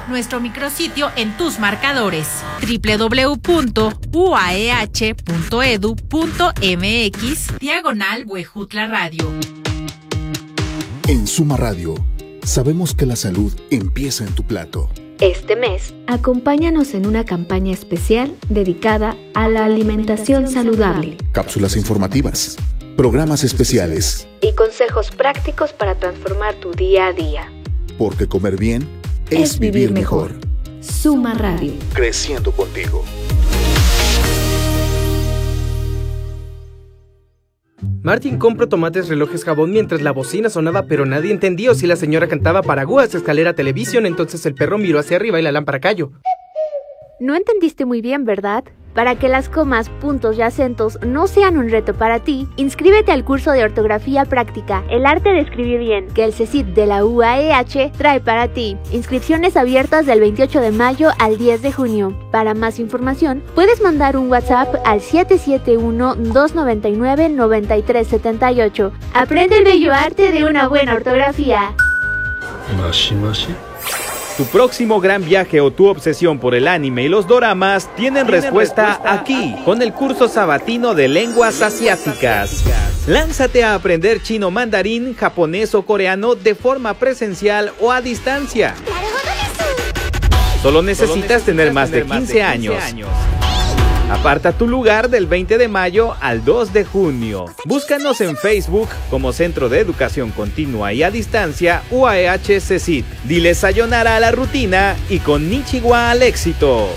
nuestro micrositio en tus marcadores www.uaeh.edu.mx/Huejutla Radio. En Suma Radio, sabemos que la salud empieza en tu plato. Este mes, acompáñanos en una campaña especial dedicada a la alimentación saludable. Cápsulas informativas, programas especiales y consejos prácticos para transformar tu día a día. Porque comer bien es vivir mejor. Suma Radio. Creciendo contigo. Martín compró tomates, relojes, jabón mientras la bocina sonaba, pero nadie entendió si la señora cantaba paraguas, escalera, televisión. Entonces el perro miró hacia arriba y la lámpara cayó. No entendiste muy bien, ¿verdad? Para que las comas, puntos y acentos no sean un reto para ti, inscríbete al curso de ortografía práctica, El arte de escribir bien, que el CECIT de la UAEH trae para ti. Inscripciones abiertas del 28 de mayo al 10 de junio. Para más información, puedes mandar un WhatsApp al 771-299-9378. Aprende el bello arte de una buena ortografía. Tu próximo gran viaje o tu obsesión por el anime y los doramas tienen respuesta aquí, con el curso sabatino de lenguas asiáticas. Lánzate a aprender chino, mandarín, japonés o coreano de forma presencial o a distancia. Solo necesitas tener más de 15 años. Aparta tu lugar del 20 de mayo al 2 de junio. Búscanos en Facebook como Centro de Educación Continua y a Distancia UAEH CECIT. Dile sayonara a la rutina y konnichiwa al éxito.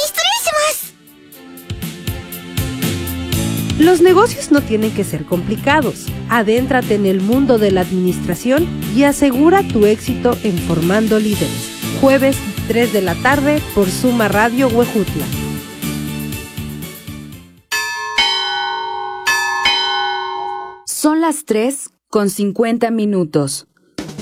Los negocios no tienen que ser complicados. Adéntrate en el mundo de la administración y asegura tu éxito en Formando Líderes. Jueves 3 de la tarde por Suma Radio Huejutla. Son las 3:50 minutos.